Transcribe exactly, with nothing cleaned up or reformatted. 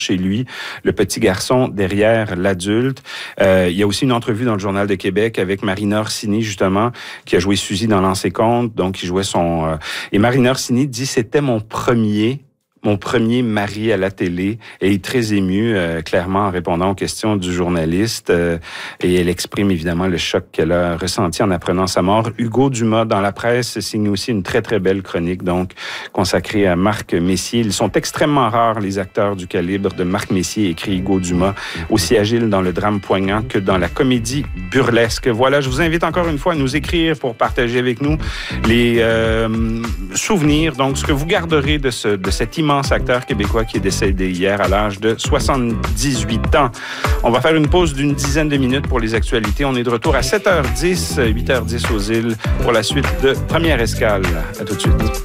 chez lui, le petit garçon derrière l'adulte. Euh, il y a aussi une entrevue dans le Journal de Québec avec Marina Orsini, justement, qui a joué Suzy dans L'Anse et Compte, donc qui jouait son... Euh... Et Marina Orsini dit « C'était mon premier... » mon premier mari à la télé, et est très émue, euh, clairement, en répondant aux questions du journaliste. Euh, et elle exprime évidemment le choc qu'elle a ressenti en apprenant sa mort. Hugo Dumas, dans la presse, signe aussi une très, très belle chronique, donc, consacrée à Marc Messier. Ils sont extrêmement rares, les acteurs du calibre de Marc Messier, écrit Hugo Dumas, aussi agile dans le drame poignant que dans la comédie burlesque. Voilà, je vous invite encore une fois à nous écrire pour partager avec nous les euh, souvenirs, donc, ce que vous garderez de, ce, de cet immense acteur québécois qui est décédé hier à l'âge de soixante-dix-huit ans. On va faire une pause d'une dizaine de minutes pour les actualités. On est de retour à sept heures dix, huit heures dix aux îles pour la suite de Première Escale. À tout de suite.